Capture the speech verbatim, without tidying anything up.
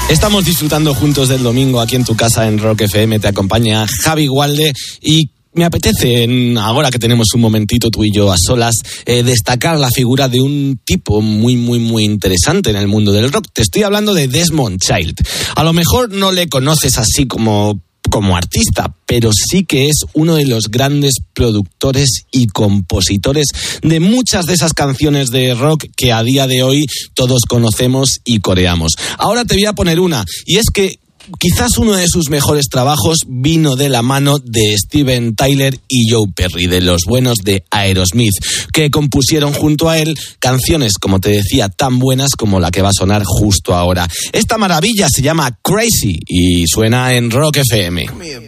Estamos disfrutando juntos del domingo aquí en tu casa en Rock F M. Te acompaña Javi Gualde y me apetece, ahora que tenemos un momentito tú y yo a solas, eh, destacar la figura de un tipo muy, muy, muy interesante en el mundo del rock. Te estoy hablando de Desmond Child. A lo mejor no le conoces así como... como artista, pero sí que es uno de los grandes productores y compositores de muchas de esas canciones de rock que a día de hoy todos conocemos y coreamos. Ahora te voy a poner una, y es que quizás uno de sus mejores trabajos vino de la mano de Steven Tyler y Joe Perry, de los buenos de Aerosmith, que compusieron junto a él canciones, como te decía, tan buenas como la que va a sonar justo ahora. Esta maravilla se llama Crazy y suena en Rock F M.